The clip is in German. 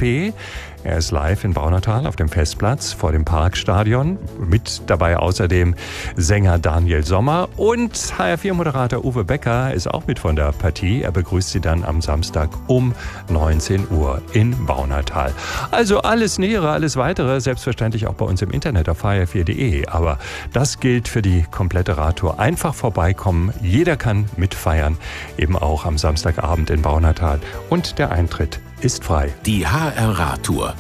FDP. Er ist live in Baunatal auf dem Festplatz vor dem Parkstadion. Mit dabei außerdem Sänger Daniel Sommer und HR4-Moderator Uwe Becker ist auch mit von der Partie. Er begrüßt Sie dann am Samstag um 19 Uhr in Baunatal. Also alles Nähere, alles Weitere, selbstverständlich auch bei uns im Internet auf hr4.de. Aber das gilt für die komplette Radtour. Einfach vorbeikommen. Jeder kann mitfeiern. Eben auch am Samstagabend in Baunatal. Und der Eintritt ist frei. Die HR Radtour.